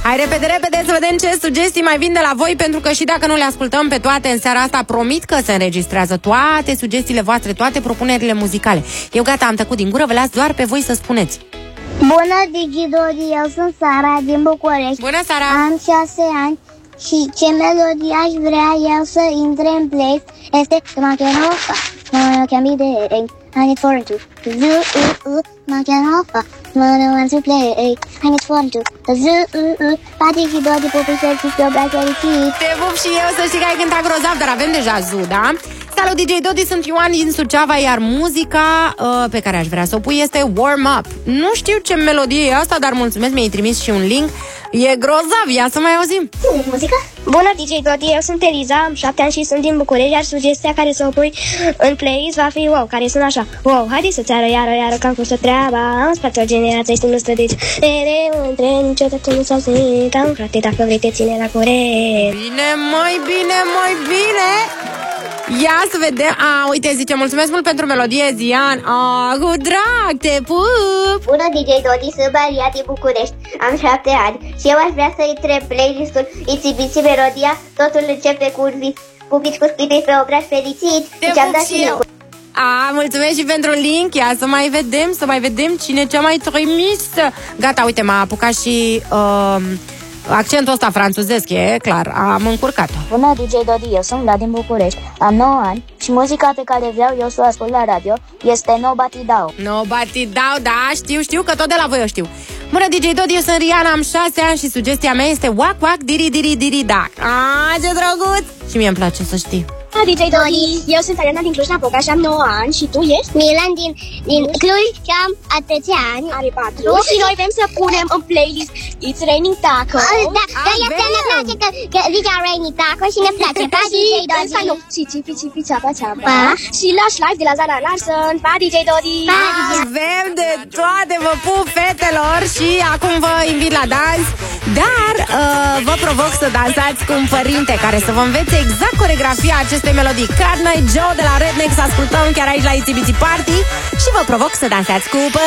Hai repede, repede să vedem ce sugestii mai vin de la voi, pentru că și dacă nu le ascultăm pe toate în seara asta, promit că se înregistrează toate sugestiile voastre, toate propunerile muzicale. Eu gata, am tăcut din gură, vă las doar pe voi să spuneți. Bună, Digidori, eu sunt Sara din București. Bună, Sara! Am 6 ani și ce melodie aș vrea eu să intre în play este Makenova, can be the I need for to Makenova, want to play I need for to Digidori, pupi să fiți o fericit. Te pup și eu, să știi că ai cântat grozav, dar avem deja Zu, da? Salut, DJ Dodi, sunt Ioan din Suceava, iar muzica pe care aș vrea să o pui este Warm Up. Nu știu ce melodie e asta, dar mulțumesc, mi-ai trimis și un link. E grozav, ia să mai auzim. Muzica? Bună, DJ Dodi, eu sunt Eliza, am 7 ani și sunt din București, iar sugestia care să o pui în playlist va fi Wow, care sună așa. Wow, haide să țeară iară, că am pus o treaba, am spart o generație, știu nu strădeci. Între niciodată nu s-au ținut, am frate, dacă vrei te ține la curent. Bine, mai bine, mai bine. Ia să vedem. Uite, zice, mulțumesc mult pentru melodie, Zian. Cu drag, te pup. Bună, DJ Dodi, sunt Maria din București, am 7 ani și eu aș vrea să intre în playlistul Itsy melodia, totul începe cu un vis, pupici cu sclipii pe obraj fericit. Te pup și eu. Mulțumesc și pentru link. Ia să mai vedem cine ce-a mai trimis. Gata, uite, m-a apucat și accentul ăsta franțuzesc, e clar, am încurcat-o. Bună, DJ Dodi, eu sunt Vlad din București, am 9 ani și muzica pe care vreau eu să o ascult la radio este Nobody Down. Nobody Down, da, știu, că tot de la voi o știu. Bună, DJ Dodi, eu sunt Riana, am 6 ani și sugestia mea este Wac Wac Diri Diri Diri Dac. Ce drăguț! Și mie îmi place, să știi. DJ Dodi, eu sunt Ariana din Cluj-Napoca și am 9 ani și tu ești? Milan din Cluj și am atâția ani. Are 4 și noi vrem să punem în playlist It's Raining Taco. Da, ne place că zice Raining Taco și ne place. Pa, DJ Dodi. Cipi, ceapa. Și Lush Live de la Zara Larson. Pa, DJ Dodi. Avem de toate, vă pup, fetelor, și acum vă invit la dans. Dar vă provoc să dansați cu un părinte care să vă învețe exact coregrafia acestei melodii. Cat Night Joe de la Rednex, ascultăm chiar aici la Itsy Bitsy Party și vă provoc să dansați cu